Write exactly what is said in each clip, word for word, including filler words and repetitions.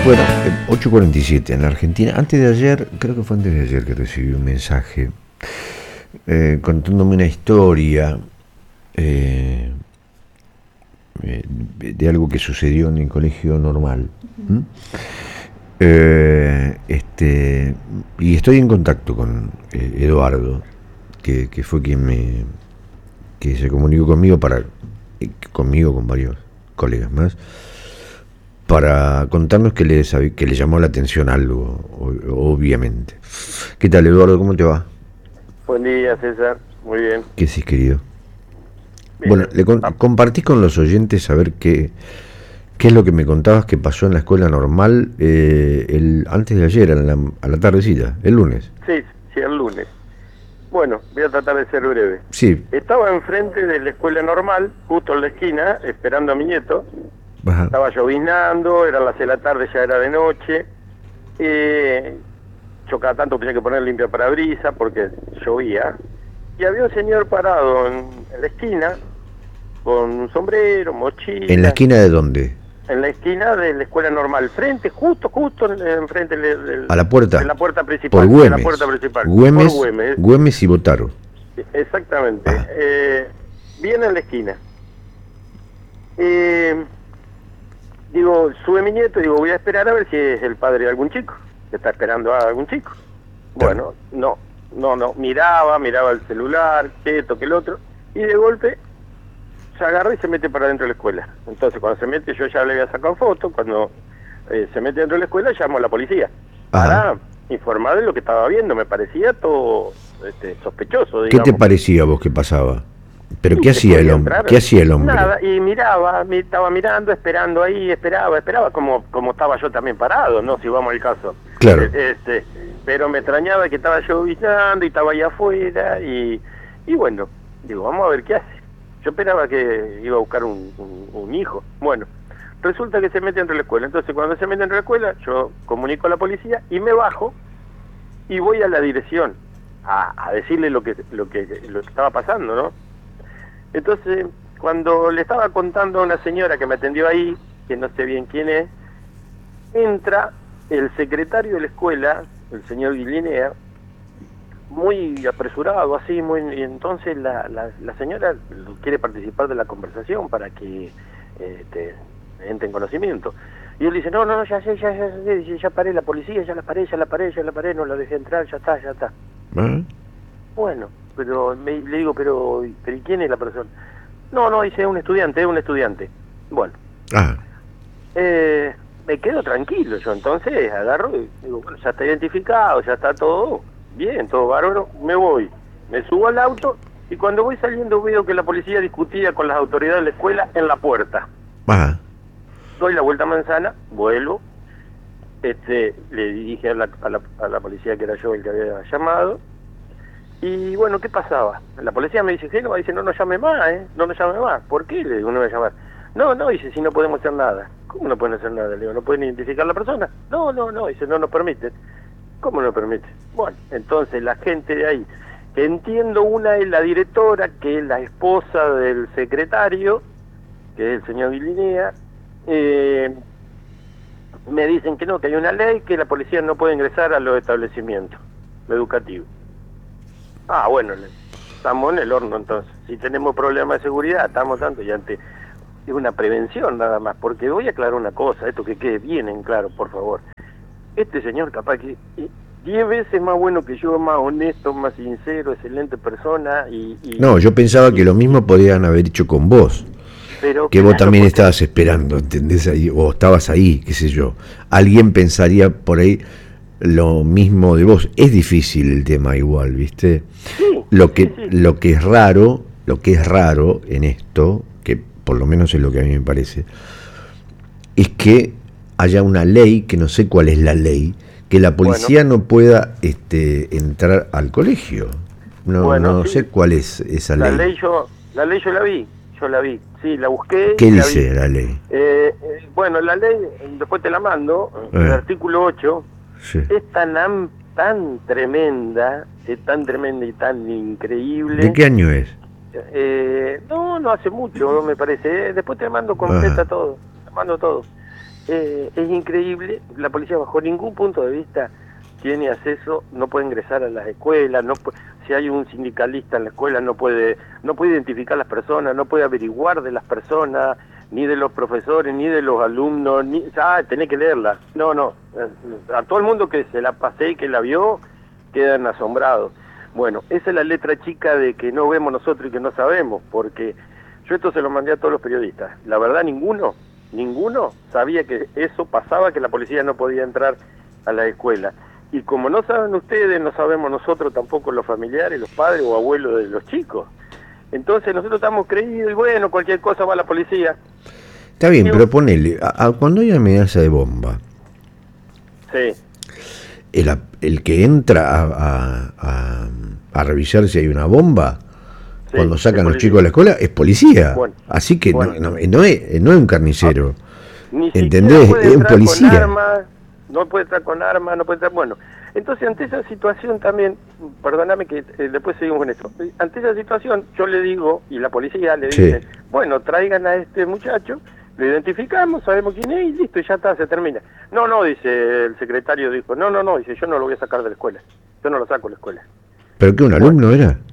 Bueno, ocho cuarenta y siete en la Argentina. Antes de ayer, creo que fue antes de ayer que recibí un mensaje eh, contándome una historia eh, eh, de algo que sucedió en el colegio normal. ¿Mm? Eh, este, y estoy en contacto con eh, Eduardo, que, que fue quien me que se comunicó conmigo para eh, conmigo con varios colegas más, para contarnos que le, que le llamó la atención algo, obviamente. ¿Qué tal, Eduardo? ¿Cómo te va? Buen día, César. Muy bien. ¿Qué decís, querido? Bien. Bueno, le con, compartís con los oyentes a ver qué, qué es lo que me contabas que pasó en la escuela normal eh, el antes de ayer, en la, a la tardecita, el lunes. Sí, sí, el lunes. Bueno, voy a tratar de ser breve. Sí. Estaba enfrente de la escuela normal, justo en la esquina, esperando a mi nieto. Ajá. Estaba lloviznando, eran las seis de la tarde, ya era de noche. Eh, yo cada tanto tenía que poner limpia parabrisas porque llovía. Y había un señor parado en, en la esquina, con un sombrero, mochila. ¿En la esquina de dónde? En la esquina de la escuela normal, frente, justo, justo enfrente de, de, a la puerta. de la puerta principal. Por Güemes. De la puerta principal. Güemes, Por Güemes. Güemes y Botaro. Exactamente. Eh, bien en la esquina. Eh, digo, sube mi nieto y digo, voy a esperar a ver si es el padre de algún chico, que está esperando a algún chico. Bueno, no, no, no, miraba, miraba el celular, que esto, que el otro, y de golpe se agarra y se mete para dentro de la escuela. Entonces, cuando se mete, yo ya le había sacado foto, cuando eh, se mete dentro de la escuela, llamo a la policía para Ajá. informar de lo que estaba viendo. Me parecía todo este, sospechoso, digamos. ¿Qué te parecía a vos que pasaba? ¿Pero qué hacía el hombre? ¿Qué hacía el hombre? Nada, y miraba, me estaba mirando, esperando ahí, esperaba, esperaba, como como estaba yo también parado, ¿no? Si vamos al caso. Claro. Este, pero me extrañaba que estaba lloviznando y estaba ahí afuera, y, y bueno, digo, vamos a ver qué hace. Yo esperaba que iba a buscar un, un, un hijo. Bueno, resulta que se mete dentro de la escuela. Entonces, cuando se mete dentro de la escuela, yo comunico a la policía y me bajo y voy a la dirección a, a decirle lo que, lo que lo que estaba pasando, ¿no? Entonces, cuando le estaba contando a una señora que me atendió ahí, que no sé bien quién es, entra el secretario de la escuela, el señor Guillinea, muy apresurado, así, muy y entonces la, la, la señora quiere participar de la conversación para que este, entre en conocimiento. Y él dice, no, no, no, ya sé, ya, ya, ya, ya, ya paré la policía, ya la paré, ya la paré, ya la paré, no la dejé entrar, ya está, ya está. ¿Eh? Bueno, pero me, le digo, pero, pero ¿y quién es la persona? No, no, dice, un estudiante, es un estudiante. Bueno. Ah. Eh, me quedo tranquilo, yo entonces agarro y digo, bueno, ya está identificado, ya está todo bien, todo bárbaro, me voy, me subo al auto y cuando voy saliendo veo que la policía discutía con las autoridades de la escuela en la puerta. Ah. Doy la vuelta a manzana, vuelvo, este, le dije a la, a, la, a la policía que era yo el que había llamado, y bueno, ¿qué pasaba? La policía me dice, Génova, dice, no nos llame más, ¿eh? No nos llame más. ¿Por qué? Le digo, no me llamar. No, no, dice, si no podemos hacer nada. ¿Cómo no pueden hacer nada? Le digo, ¿no pueden identificar a la persona? No, no, no, dice, no nos permiten. ¿Cómo no permite? Bueno, entonces la gente de ahí, que entiendo, una es la directora, que es la esposa del secretario, que es el señor Guillinea, eh, me dicen que no, que hay una ley que la policía no puede ingresar a los establecimientos educativos. Ah, bueno, estamos en el horno entonces. Si tenemos problemas de seguridad, estamos tanto y ante es una prevención nada más, porque voy a aclarar una cosa, esto que quede bien en claro, por favor. Este señor capaz que diez veces más bueno que yo, más honesto, más sincero, excelente persona y... y no, yo pensaba y, que lo mismo podían haber hecho con vos. Pero que claro, vos también porque... estabas esperando, ¿entendés? Ahí, o estabas ahí, qué sé yo. Alguien pensaría por ahí lo mismo de vos. Es difícil el tema igual, ¿viste? Sí, lo que sí, sí. lo que es raro, lo que es raro en esto, que por lo menos es lo que a mí me parece, es que haya una ley, que no sé cuál es la ley, que la policía bueno. no pueda este entrar al colegio. No bueno, no sí. sé cuál es esa la ley. ley yo la ley yo la vi, yo la vi. Sí, la busqué. ¿Qué la dice vi. la ley? Eh, eh, bueno, la ley, después te la mando, eh. el artículo ocho, sí. es tan, tan tremenda, es tan tremenda y tan increíble. ¿De qué año es? Eh, no, no hace mucho, me parece. Eh, después te mando completa Ajá. todo, te mando todo. eh, es increíble, la policía bajo ningún punto de vista tiene acceso, no puede ingresar a las escuelas, no puede, si hay un sindicalista en la escuela no puede, no puede identificar a las personas, no puede averiguar de las personas, ni de los profesores, ni de los alumnos, ni, ah, tenés que leerla. No, no, a todo el mundo que se la pasé y que la vio, quedan asombrados. Bueno, esa es la letra chica de que no vemos nosotros y que no sabemos, porque yo esto se lo mandé a todos los periodistas. La verdad, ninguno, ninguno sabía que eso pasaba, que la policía no podía entrar a la escuela. Y como no saben ustedes, no sabemos nosotros tampoco los familiares, los padres o abuelos de los chicos. Entonces nosotros estamos creídos y bueno, cualquier cosa va a la policía. Está bien, pero ponele, a, a cuando hay amenaza de bomba, sí. el, el que entra a, a, a, a revisar si hay una bomba, sí, cuando sacan los chicos de la escuela, es policía. Bueno, Así que bueno. no, no, no, es, no es un carnicero. Ni ¿Entendés? Es un policía. Con armas, no puede estar con armas, no puede estar... Bueno, entonces ante esa situación también, perdóname que eh, después seguimos con esto, ante esa situación yo le digo, y la policía le dice, sí. bueno, traigan a este muchacho, lo identificamos, sabemos quién es y listo, y ya está, se termina. No, no, dice el secretario, dijo, no, no, no, dice, yo no lo voy a sacar de la escuela, yo no lo saco de la escuela. ¿Pero qué, un alumno bueno, era?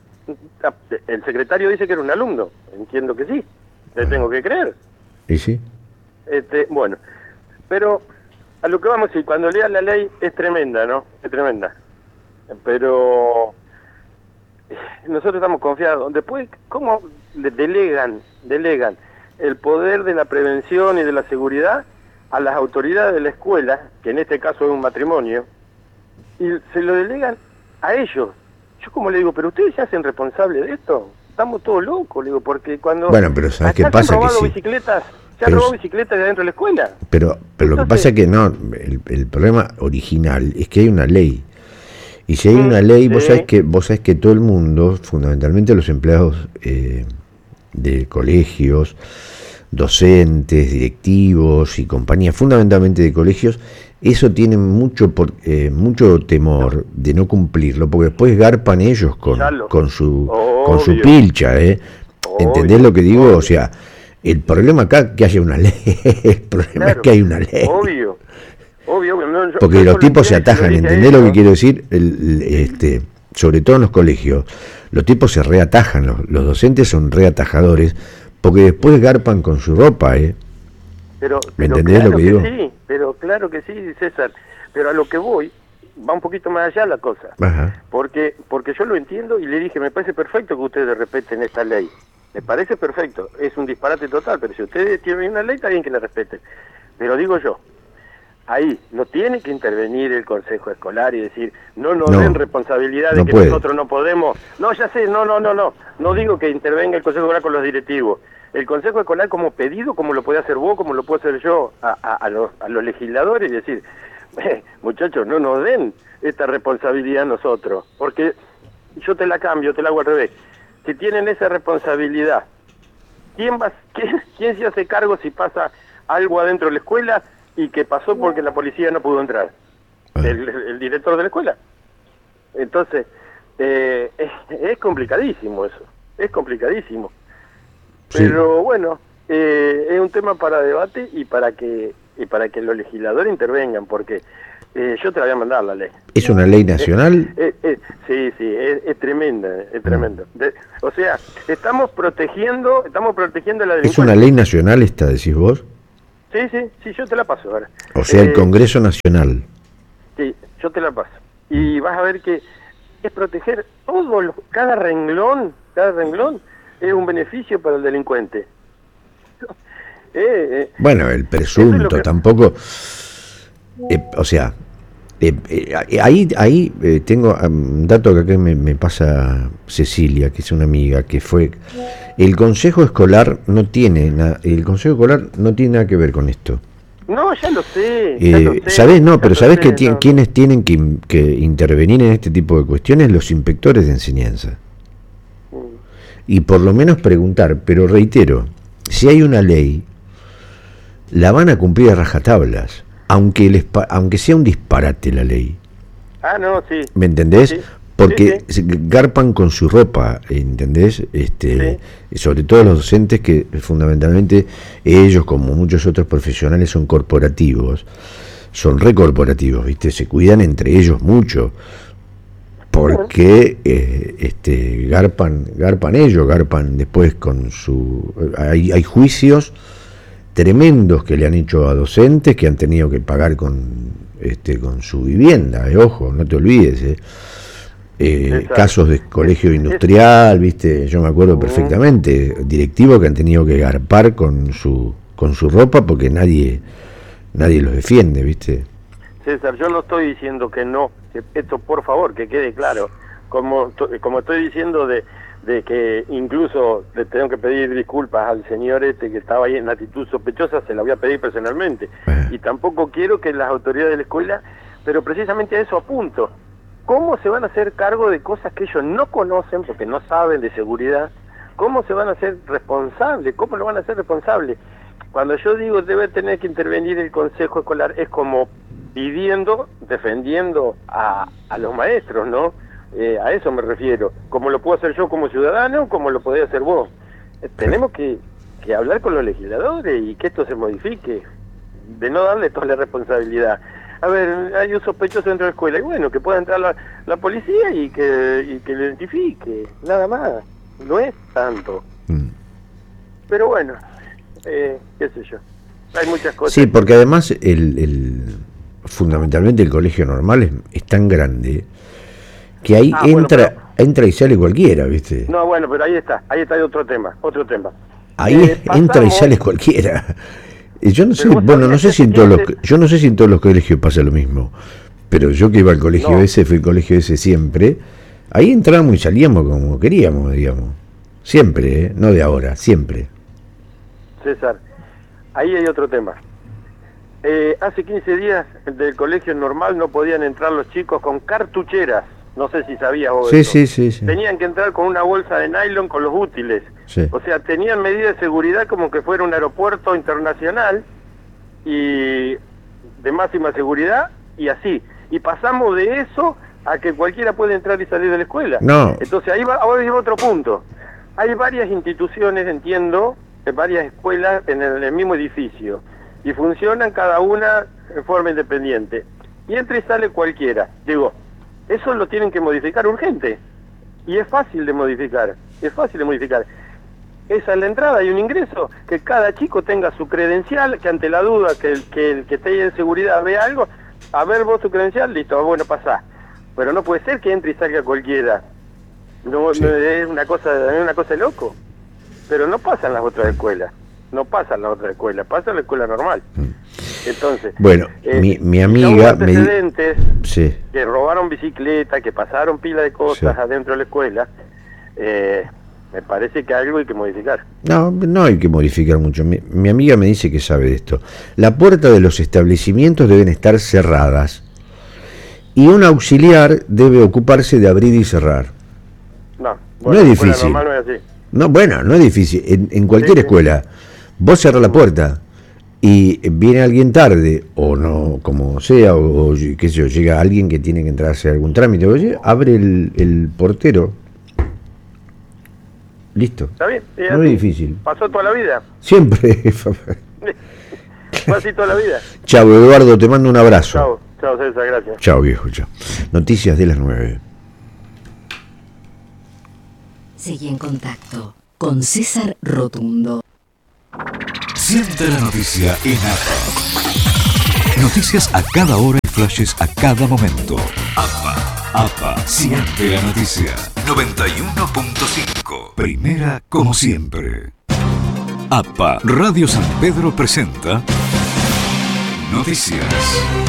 El secretario dice que era un alumno, entiendo que sí, le tengo que creer. ¿Y sí? Este, bueno, pero a lo que vamos a decir, cuando leas la ley es tremenda, ¿no? Es tremenda. Pero nosotros estamos confiados. Después, ¿cómo delegan, delegan el poder de la prevención y de la seguridad a las autoridades de la escuela, que en este caso es un matrimonio, y se lo delegan a ellos? Yo como le digo, pero ustedes se hacen responsables de esto. Estamos todos locos, le digo, porque cuando... Bueno, pero ¿sabes qué pasa? Se han robado que sí. bicicletas, se han robado bicicletas de dentro de la escuela. Pero, pero Entonces, lo que pasa es que no, el, el problema original es que hay una ley. Y si hay una ley, sí. vos sabés que vos sabés que todo el mundo, fundamentalmente los empleados eh, de colegios, docentes, directivos y compañías, fundamentalmente de colegios, eso tiene mucho por, eh, mucho temor de no cumplirlo, porque después garpan ellos con, con su Obvio. con su pilcha, ¿eh? Obvio. ¿Entendés lo que digo? Obvio. O sea, el problema acá es que haya una ley, el problema claro. es que hay una ley. Obvio. Obvio, no, yo, porque yo los tipos se atajan, ¿entendés eso? lo que quiero decir? El, el, este, sobre todo en los colegios, los tipos se reatajan, los, los docentes son reatajadores, porque después garpan con su ropa, ¿eh? Pero, ¿Me pero entendés claro lo que, que digo? Sí, pero claro que sí, César. Pero a lo que voy, va un poquito más allá la cosa. Ajá. Porque porque yo lo entiendo y le dije, me parece perfecto que ustedes respeten esta ley. Me parece perfecto. Es un disparate total, pero si ustedes tienen una ley, está bien que la respeten. Pero digo yo, ahí no tiene que intervenir el Consejo Escolar y decir, no nos no, den responsabilidad de no que puede. nosotros no podemos. No, ya sé, no, no, no, no. No digo que intervenga el Consejo Escolar con los directivos. El Consejo Escolar como pedido, como lo puede hacer vos, como lo puedo hacer yo, a, a, a, los, a los legisladores, y decir, eh, muchachos, no nos den esta responsabilidad a nosotros, porque yo te la cambio, te la hago al revés. Si tienen esa responsabilidad, ¿quién, va, quién, quién se hace cargo si pasa algo adentro de la escuela y que pasó porque la policía no pudo entrar? El, el, el director de la escuela. Entonces, eh, es, es complicadísimo eso, es complicadísimo. Pero sí. bueno, eh, es un tema para debate y para que y para que los legisladores intervengan, porque eh, yo te la voy a mandar la ley. ¿Es una ley nacional? Eh, eh, eh, sí, sí, es, es tremenda, es tremendo. De, o sea, estamos protegiendo, estamos protegiendo la delincuencia. ¿Es una ley nacional esta, decís vos? Sí, sí, sí, yo te la paso ahora. O sea, eh, el Congreso Nacional. Sí, yo te la paso. Y vas a ver que es proteger todo, lo, cada renglón, cada renglón. Es un beneficio para el delincuente. eh, eh, bueno, el presunto es que... tampoco... Eh, o sea, eh, eh, ahí ahí eh, tengo un dato que acá me, me pasa Cecilia, que es una amiga, que fue... El Consejo Escolar no tiene nada, el Consejo Escolar no tiene nada que ver con esto. No, ya lo sé. Eh, ya lo sé ¿Sabés? No, pero ¿sabés sé, que tienen, no. quiénes tienen que, que intervenir en este tipo de cuestiones? Los inspectores de enseñanza. Y por lo menos preguntar, pero reitero, si hay una ley, la van a cumplir a rajatablas, aunque, les, aunque sea un disparate la ley. Ah, no, sí. ¿Me entendés? Sí. Porque sí, sí. garpan con su ropa, ¿entendés? Este, sí. Sobre todo los docentes que fundamentalmente ellos, como muchos otros profesionales, son corporativos, son recorporativos, ¿viste? Se cuidan entre ellos mucho, porque eh, este, garpan, garpan ellos, garpan después con su... Hay, hay juicios tremendos que le han hecho a docentes que han tenido que pagar con, este, con su vivienda, eh, ojo, no te olvides, eh. Eh, casos de colegio industrial, viste, yo me acuerdo perfectamente, directivos que han tenido que garpar con su con su ropa porque nadie nadie los defiende, viste. César, yo no estoy diciendo que no, que esto por favor que quede claro, como como estoy diciendo de, de que incluso le tengo que pedir disculpas al señor este que estaba ahí en actitud sospechosa, se la voy a pedir personalmente, eh. y tampoco quiero que las autoridades de la escuela, pero precisamente a eso apunto. ¿Cómo se van a hacer cargo de cosas que ellos no conocen porque no saben de seguridad? ¿Cómo se van a hacer responsables? ¿Cómo lo van a hacer responsables? Cuando yo digo debe tener que intervenir el consejo escolar, es como pidiendo, defendiendo a, a los maestros, ¿no? Eh, a eso me refiero. ¿Cómo lo puedo hacer yo como ciudadano? ¿Cómo lo podés hacer vos? Eh, tenemos que, que hablar con los legisladores y que esto se modifique, de no darle toda la responsabilidad. A ver, hay un sospechoso dentro de la escuela, y bueno, que pueda entrar la, la policía y que, y que lo identifique, nada más, no es tanto. Mm. Pero bueno, eh, qué sé yo, hay muchas cosas. Sí, porque además el, el fundamentalmente el colegio normal es, es tan grande que ahí ah, entra bueno, pero, entra y sale cualquiera, ¿viste? No, bueno, pero ahí está, ahí está otro tema, otro tema. Ahí eh, pasamos, entra y sale cualquiera. Yo no sé, bueno, no sé si en todos los, yo no sé si en todos los colegios pasa lo mismo, pero yo que iba al colegio no. ese, fui al colegio ese siempre, ahí entrábamos y salíamos como queríamos, digamos, siempre, ¿eh? No de ahora, siempre. César, ahí hay otro tema. Eh, hace quince días del colegio normal no podían entrar los chicos con cartucheras, no sé si sabías vos. Sí, sí, sí, sí. Tenían que entrar con una bolsa de nylon con los útiles. Sí. O sea, tenían medidas de seguridad como que fuera un aeropuerto internacional y de máxima seguridad y así. Y pasamos de eso a que cualquiera puede entrar y salir de la escuela. No. Entonces ahí va, ahora viene otro punto. Hay varias instituciones, entiendo, varias escuelas en el, en el mismo edificio y funcionan cada una en forma independiente. Y entra y sale cualquiera. Digo, eso lo tienen que modificar urgente. Y es fácil de modificar, es fácil de modificar. Esa es la entrada y un ingreso, que cada chico tenga su credencial, que ante la duda que el que, el que esté en seguridad vea algo, a ver vos tu credencial, listo, bueno, pasá. Pero no puede ser que entre y salga cualquiera. No, sí. no es una cosa, es una cosa de loco. Pero no pasa en las otras escuelas, no pasa en las otras escuelas, pasa en la escuela normal. Entonces, bueno, eh, mi, mi amiga me antecedentes sí. que robaron bicicleta, que pasaron pila de cosas sí. adentro de la escuela, eh, me parece que algo hay que modificar. No, no hay que modificar mucho. Mi, mi amiga me dice que sabe de esto. La puerta de los establecimientos deben estar cerradas y un auxiliar debe ocuparse de abrir y cerrar. No, bueno, no es difícil. Normal no es así. No, bueno, no es difícil. En, en cualquier sí, escuela, vos cerrás la puerta y viene alguien tarde, o no, como sea, o, o qué sé yo, llega alguien que tiene que entrar a hacer algún trámite, oye, abre el, el portero. Listo. ¿Está bien? Sí, no es difícil. ¿Pasó toda la vida? Siempre. Fue así toda la vida. Chao, Eduardo, te mando un abrazo. Chao, chao, César, gracias. Chao, viejo, chao. Noticias de las nueve. Seguí en contacto con César Rotundo. Siente la noticia en A P A. Noticias a cada hora y flashes a cada momento. A P A. A P A. Siente la noticia. noventa y uno punto cinco. Primera como siempre. A P A. Radio San Pedro presenta Noticias.